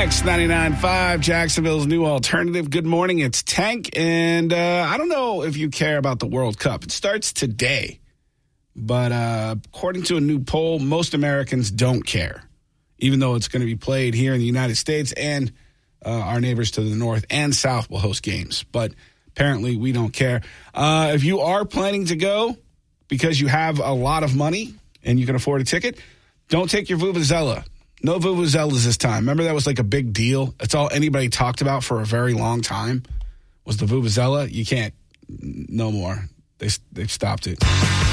X99.5, Jacksonville's new alternative. Good morning, it's Tank, and I don't know if you care about the World Cup. It starts today, but according to a new poll, most Americans don't care, even though it's going to be played here in the United States, and our neighbors to the north and south will host games. But apparently we don't care. If you are planning to go because you have a lot of money and you can afford a ticket, don't take your Vuvuzela. No Vuvuzelas this time. Remember that was like a big deal? That's all anybody talked about for a very long time was the Vuvuzela. You can't. No more. They've stopped it.